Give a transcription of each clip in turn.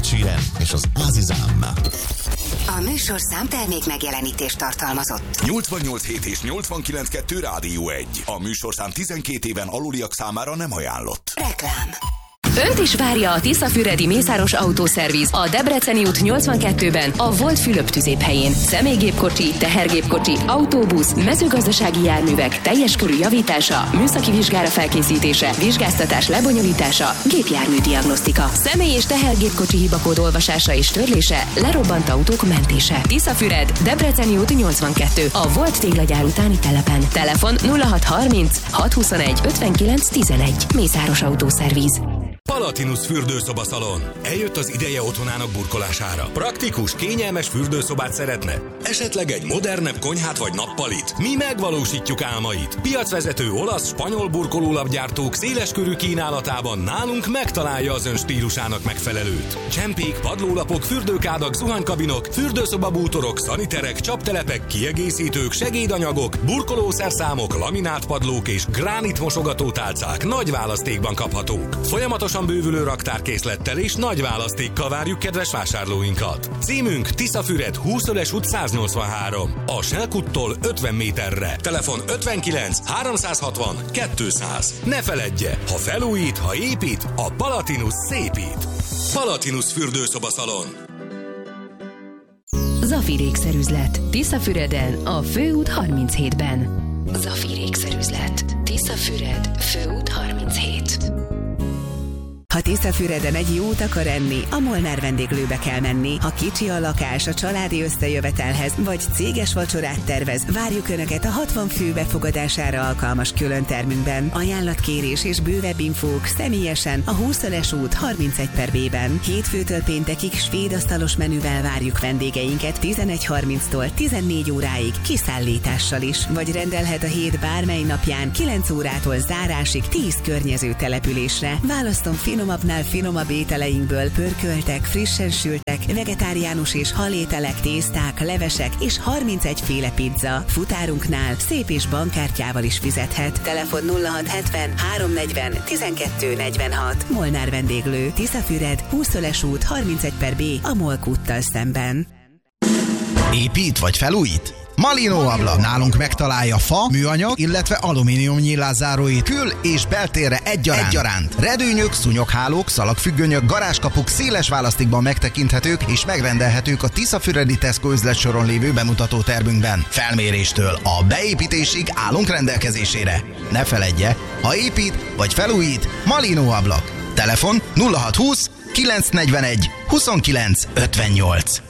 Sheeran és az Azizam. A műsorszám termék megjelenítést tartalmazott. 88.7 és 89.2 Rádió 1. A műsorszám 12 éven aluliak számára nem ajánlott. Reklám. Önt is várja a Tiszafüredi Mészáros Autószerviz a Debreceni út 82-ben, a Volt Fülöp tüzéphelyén. Személygépkocsi, tehergépkocsi, autóbusz, mezőgazdasági járművek teljes körű javítása, műszaki vizsgára felkészítése, vizsgáztatás lebonyolítása, gépjárműdiagnosztika, személy- és tehergépkocsi hibakód olvasása és törlése, lerobbant autók mentése. Tiszafüred, Debreceni út 82, a Volt téglagyár utáni telepen. Telefon 0630 621 59 11. Mészáros Autószerviz. Palatinus fürdőszobaszalon. Eljött az ideje otthonának burkolására. Praktikus, kényelmes fürdőszobát szeretne? Esetleg egy modernebb konyhát vagy nappalit? Mi megvalósítjuk álmait. Piacvezető olasz, spanyol burkolólapgyártók széleskörű kínálatában nálunk megtalálja az ön stílusának megfelelőt. Csempék, padlólapok, fürdőkádak, zuhanykabinok, fürdőszobabútorok, szaniterek, csaptelepek, kiegészítők, segédanyagok, burkolószerszámok, laminátpadlók és gránit mosogatótálcák nagy választékban kaphatók. Folyamatosan bővülő raktárkészlettel és nagy választékkal várjuk kedves vásárlóinkat. Címünk Tiszafüred 20-öles út 183. A Selkuttól 50 méterre. Telefon 59 360 200. Ne feledje, ha felújít, ha épít, a Palatinus szépít. Palatinus fürdőszobaszalon. Zafir ékszerüzlet. Tiszafüreden, a Főút 37-ben. Zafir ékszerüzlet. Tiszafüred, Főút 37. Ha Tiszafüreden egy jót akar enni, a Molnár vendéglőbe kell menni. Ha kicsi a lakás a családi összejövetelhez, vagy céges vacsorát tervez, várjuk Önöket a 60 fő befogadására alkalmas külön termünkben. Ajánlatkérés és bővebb infók személyesen a 20-es út 31/B-ben. Hétfőtől péntekig svéd asztalos menüvel várjuk vendégeinket 11:30-tól 14 óráig kiszállítással is, vagy rendelhet a hét bármely napján 9 órától zárásig 10 környező településre. Választom finomabbnál finomabb ételeinkből pörköltek, frissen sültek, vegetáriánus és halételek, tészták, levesek és 31 féle pizza. Futárunknál szép és bankkártyával is fizethet. Telefon 0670 340 12 46. Molnár vendéglő, Tiszafüred, 20-ös út 31/B a MOL kúttal szemben. Épít vagy felújít? Malinó ablak. Nálunk megtalálja fa, műanyag, illetve alumínium nyílászáróit kül- és beltérre egyaránt. Redőnyök, szúnyoghálók, szalagfüggönyök, garázskapuk széles választékban megtekinthetők és megrendelhetők a Tiszafüredi Tesco üzletsoron lévő bemutató termünkben. Felméréstől a beépítésig állunk rendelkezésére. Ne feledje, ha épít vagy felújít, Malinó ablak. Telefon 0620 941 29 58.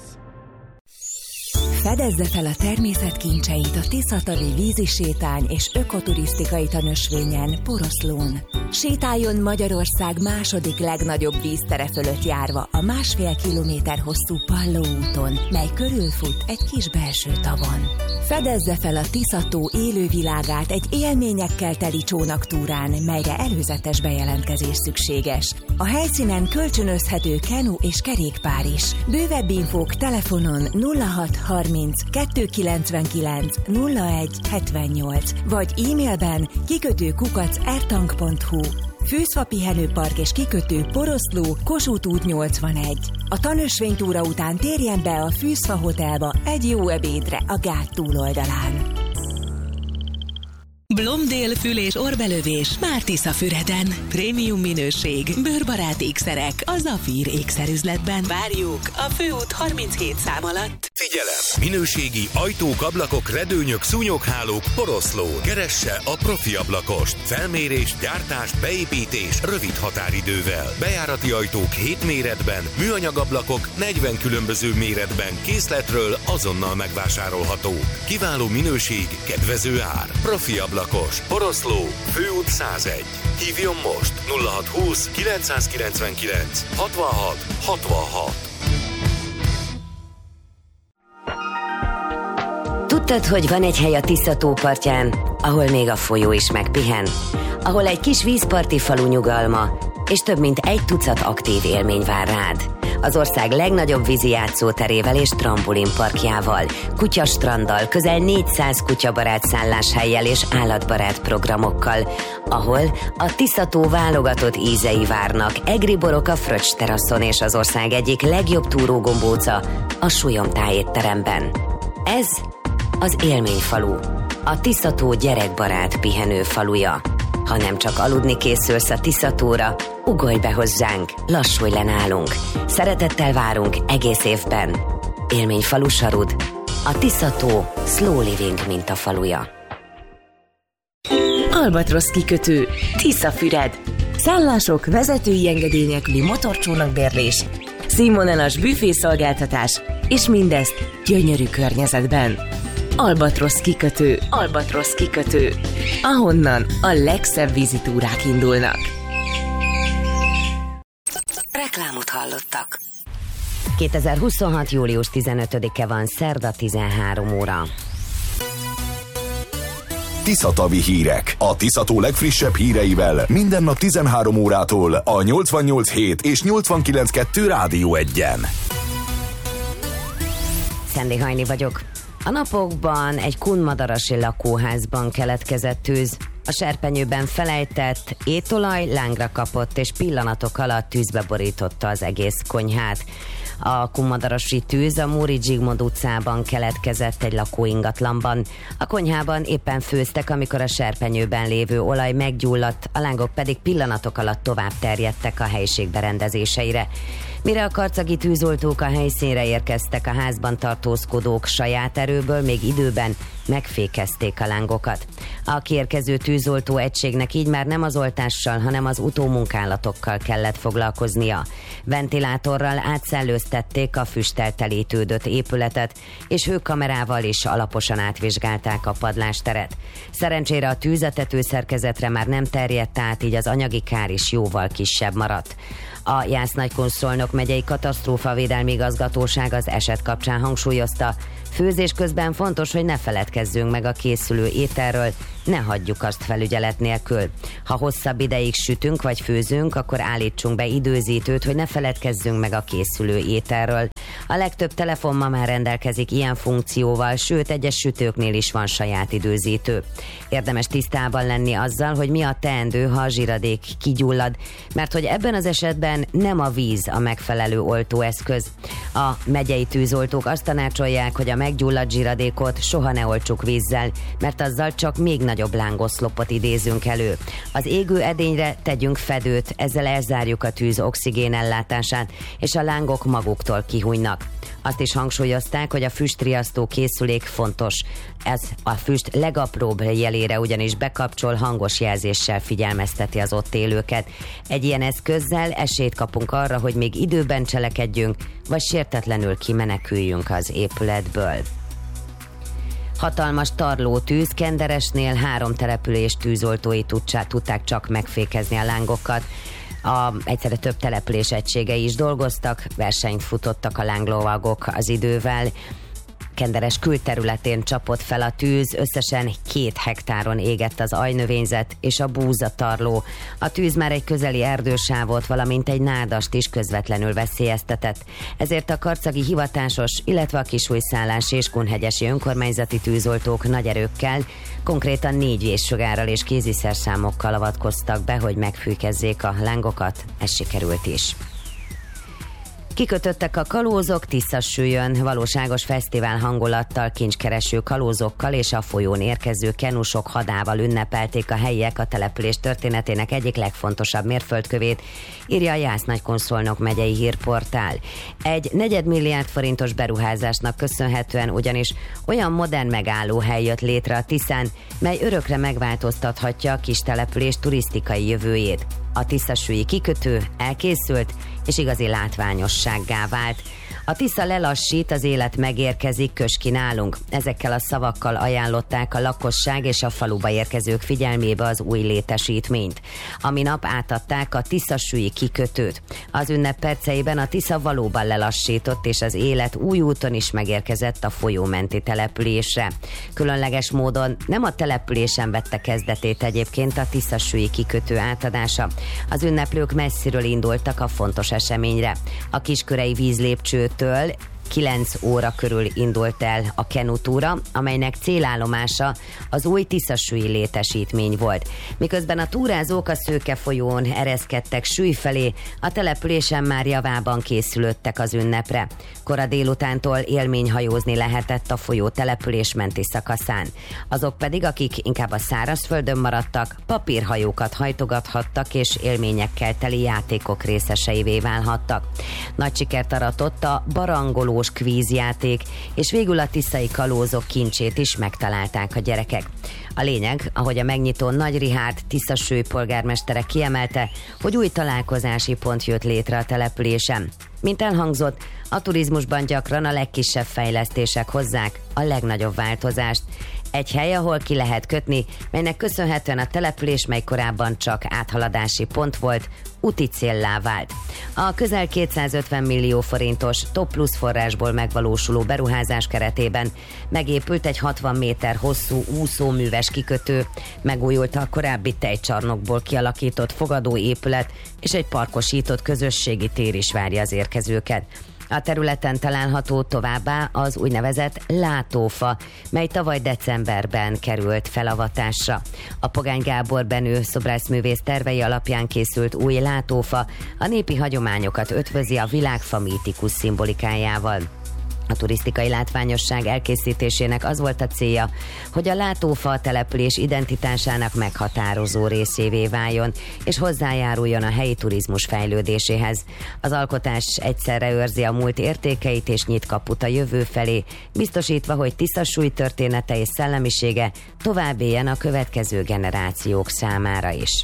Fedezze fel a természet kincseit a Tiszatavi vízisétány és ökoturisztikai tanösvényen, Poroszlón. Sétáljon Magyarország második legnagyobb víztere fölött járva a 1,5 kilométer hosszú Palló úton, mely körülfut egy kis belső tavon. Fedezze fel a Tiszató élővilágát egy élményekkel teli csónaktúrán, melyre előzetes bejelentkezés szükséges. A helyszínen kölcsönözhető kenu és kerékpár is. Bővebb infók telefonon 0630 299 01 78 vagy e-mailben kikötő@ertank.hu. Fűszfa pihenőpark és kikötő Poroszló, Kossuth út 81. A tanösvénytúra után térjen be a Fűszfa Hotelba egy jó ebédre a gát túloldalán. Blomdale fül- és orrbelövés már Tiszafüreden. Prémium minőség, bőrbarát ékszerek a Zafir ékszerüzletben. Várjuk a Főút 37 szám alatt. Figyelem! Minőségi ajtók, ablakok, redőnyök, szúnyoghálók, Poroszló. Keresse a profi ablakost. Felmérés, gyártás, beépítés rövid határidővel. Bejárati ajtók 7 méretben, műanyag ablakok 40 különböző méretben készletről azonnal megvásárolhatók. Kiváló minőség, kedvező ár. Profi ablakos. Poroszló. Főút 101. Hívjon most 0620 999 66 66. Tudtad, hogy van egy hely a Tisza tópartján, ahol még a folyó is megpihen? Ahol egy kis vízparti falu nyugalma, és több mint 1 tucat aktív élmény vár rád. az ország legnagyobb vízi játszóterével és trambulinparkjával, kutyastranddal, közel 400 kutyabarát szálláshelyjel és állatbarát programokkal, ahol a Tisza-tó válogatott ízei várnak, egri borok a Fröccs teraszon és az ország egyik legjobb túrógombóca a Súlyom étteremben. Ez az Élményfalu, a Tisza-tó gyerekbarát pihenőfaluja. Ha nem csak aludni készülsz a Tisza-tóra, ugolj be hozzánk, lassulj le nálunk. Szeretettel várunk egész évben. Élményfalu Sarud, a Tisza-tó Slow Living mintafaluja. Albatrosz kikötő, Tiszafüred. Szállások, vezetői engedély nélküli motorcsónakbérlés, színvonalas büfészolgáltatás, és mindezt gyönyörű környezetben. Albatrosz kikötő, Albatrosz kikötő, ahonnan a legszebb vízitúrák indulnak. Reklámot hallottak. 2026. július 15-e van, szerda 13 óra. Tisza-tavi hírek. A Tisza-tó legfrissebb híreivel minden nap 13 órától a 88.7 és 89.2 Rádió 1-en. Szendi Hajni vagyok. A napokban egy kunmadarasi lakóházban keletkezett tűz. A serpenyőben felejtett étolaj lángra kapott, és pillanatok alatt tűzbe borította az egész konyhát. A kunmadarasi tűz a Móri Zsigmond utcában keletkezett egy lakóingatlanban. A konyhában éppen főztek, amikor a serpenyőben lévő olaj meggyulladt, a lángok pedig pillanatok alatt tovább terjedtek a helység berendezéseire. Mire a karcagi tűzoltók a helyszínre érkeztek, a házban tartózkodók saját erőből még időben megfékezték a lángokat. A kiérkező tűzoltó egységnek így már nem az oltással, hanem az utómunkálatokkal kellett foglalkoznia. Ventilátorral átszellőztették a füsttel telítődött épületet, és hőkamerával is alaposan átvizsgálták a padlásteret. Szerencsére a tűz a tetőszerkezetre már nem terjedt át, így az anyagi kár is jóval kisebb maradt. A Jász-Nagykun-Szolnok megyei katasztrófavédelmi igazgatóság az eset kapcsán hangsúlyozta, főzés közben fontos, hogy ne feledkezzünk meg a készülő ételről, ne hagyjuk azt felügyelet nélkül. Ha hosszabb ideig sütünk vagy főzünk, akkor állítsunk be időzítőt, hogy ne feledkezzünk meg a készülő ételről. A legtöbb telefon ma már rendelkezik ilyen funkcióval, sőt, egyes sütőknél is van saját időzítő. Érdemes tisztában lenni azzal, hogy mi a teendő, ha a zsiradék kigyullad, mert hogy ebben az esetben nem a víz a megfelelő oltóeszköz. A megyei tűzoltók azt tanácsolják, hogy a meggyulladt zsiradékot soha ne oltsuk vízzel, mert azzal csak még nagyobb lángoszlopot idézünk elő. Az égő edényre tegyünk fedőt, ezzel elzárjuk a tűz oxigénellátását, és a lángok maguktól kihújnak. Azt is hangsúlyozták, hogy a füstriasztó készülék fontos. Ez a füst legapróbb jelére ugyanis bekapcsol, hangos jelzéssel figyelmezteti az ott élőket. Egy ilyen eszközzel esélyt kapunk arra, hogy még időben cselekedjünk, vagy sértetlenül kimeneküljünk az épületből. Hatalmas tarlótűz, Kenderesnél 3 település tűzoltói tudták csak megfékezni a lángokat. Egyszerre több település egységei is dolgoztak, versenyt futottak a lánglovagok az idővel. Kenderes külterületén csapott fel a tűz, összesen 2 hektáron égett az ajnövényzet és a búzatarló. A tűz már egy közeli erdősávot, valamint egy nádast is közvetlenül veszélyeztetett. Ezért a karcagi hivatásos, illetve a Kisújszállási és Kunhegyesi önkormányzati tűzoltók nagy erőkkel, konkrétan 4 vészsugárral és kéziszerszámokkal avatkoztak be, hogy megfűkezzék a lángokat. Ez sikerült is. Kikötöttek a kalózok Tiszasülyön, valóságos fesztivál hangulattal, kincskereső kalózokkal és a folyón érkező kenusok hadával ünnepelték a helyiek a település történetének egyik legfontosabb mérföldkövét, írja a Jász-Nagykun-Szolnok megyei hírportál. Egy 4 milliárd forintos beruházásnak köszönhetően ugyanis olyan modern megállóhely jött létre a Tiszán, mely örökre megváltoztathatja a kis település turisztikai jövőjét. A tiszasülyi kikötő elkészült, és igazi látványossággá vált. A Tisza lelassít, az élet megérkezik, kös ki nálunk. Ezekkel a szavakkal ajánlották a lakosság és a faluba érkezők figyelmébe az új létesítményt. A minap átadták a tiszasülyi kikötőt. Az ünnep perceiben a Tisza valóban lelassított, és az élet új úton is megérkezett a folyómenti településre. Különleges módon nem a településen vette kezdetét egyébként a tiszasülyi kikötő átadása, Az ünneplők messziről indultak a fontos eseményre. A Kiskörei vízlépcsőtől 9 óra körül indult el a kenutúra, amelynek célállomása az új tiszasúlyi létesítmény volt. Miközben a túrázók a Szőke folyón ereszkedtek Súly felé, a településen már javában készülődtek az ünnepre. Kora délutántól élményhajózni lehetett a folyó településmenti szakaszán. Azok pedig, akik inkább a szárazföldön maradtak, papírhajókat hajtogathattak és élményekkel teli játékok részeseivé válhattak. Nagy sikert aratott a barangoló kvízjáték, és végül a tiszai kalózok kincsét is megtalálták a gyerekek. A lényeg, ahogy a megnyitó Nagy Rihárd Tiszasúly polgármestere kiemelte, hogy új találkozási pont jött létre a településen. Mint elhangzott, a turizmusban gyakran a legkisebb fejlesztések hozzák a legnagyobb változást. Egy hely, ahol ki lehet kötni, melynek köszönhetően a település, mely korábban csak áthaladási pont volt, úti céllá vált. A közel 250 millió forintos Top Plus forrásból megvalósuló beruházás keretében megépült egy 60 méter hosszú úszóműves kikötő, megújult a korábbi tejcsarnokból kialakított fogadóépület, és egy parkosított közösségi tér is várja az érkezőket. A területen található továbbá az úgynevezett látófa, mely tavaly decemberben került felavatásra. A Pogány Gábor Benő szobrászművész tervei alapján készült új látófa a népi hagyományokat ötvözi a világfa mítikus szimbolikájával. A turisztikai látványosság elkészítésének az volt a célja, hogy a látófa a település identitásának meghatározó részévé váljon, és hozzájáruljon a helyi turizmus fejlődéséhez. Az alkotás egyszerre őrzi a múlt értékeit és nyit kaput a jövő felé, biztosítva, hogy Tiszasúly története és szellemisége tovább éljen a következő generációk számára is.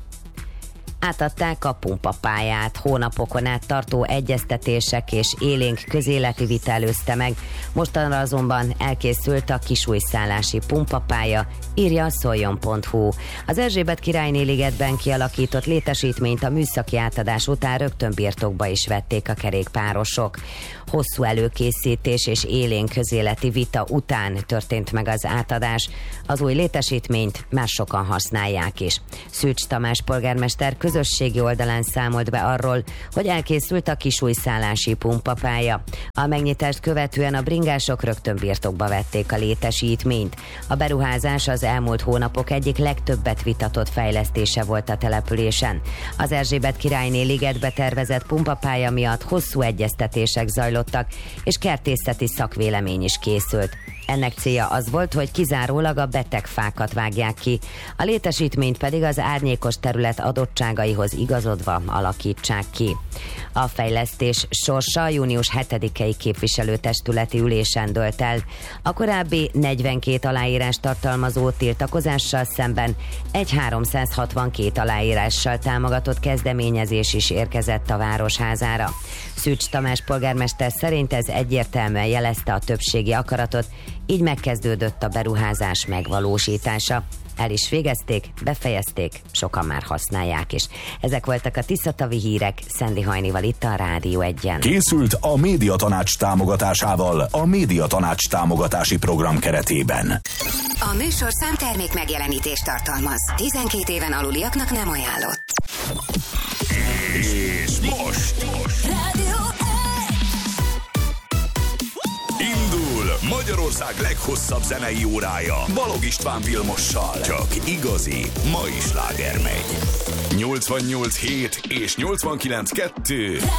Átadták a pumpapályát, hónapokon át tartó egyeztetések és élénk közéleti vita előzte meg, mostanra azonban elkészült a kisújszállási pumpapálya, írja a szoljon.hu. Az Erzsébet királyné ligetben kialakított létesítményt a műszaki átadás után rögtön birtokba is vették a kerékpárosok. Hosszú előkészítés és élénk közéleti vita után történt meg az átadás. Az új létesítményt már sokan használják is. Szűcs Tamás polgármester közösségi oldalán számolt be arról, hogy elkészült a kisújszállási pumpapálya. A megnyitást követően a bringások rögtön birtokba vették a létesítményt. A beruházás az elmúlt hónapok egyik legtöbbet vitatott fejlesztése volt a településen. Az Erzsébet királyné ligetbe tervezett pumpapálya miatt hosszú egyeztetések zajlottak, és kertészeti szakvélemény is készült. Ennek célja az volt, hogy kizárólag a beteg fákat vágják ki, a létesítményt pedig az árnyékos terület adottságaihoz igazodva alakítsák ki. A fejlesztés sorsa a június 7-i képviselőtestületi ülésen dőlt el. A korábbi 42 aláírás tartalmazó tiltakozással szemben egy 362 aláírással támogatott kezdeményezés is érkezett a Városházára. Szűcs Tamás polgármester szerint ez egyértelműen jelezte a többségi akaratot, így megkezdődött a beruházás megvalósítása. El is végezték, befejezték, sokan már használják is. Ezek voltak a Tiszatavi hírek Szendi Hajnival itt a Rádió 1-en. Készült a Médiatanács támogatásával a Médiatanács támogatási program keretében. A műsor számtermék megjelenítést tartalmaz. 12 éven aluliaknak nem ajánlott. És most Rádió 1! indul Magyarország leghosszabb zenei órája Balog István Vilmossal. Csak igazi mai sláger megy. 88.7 és 89.2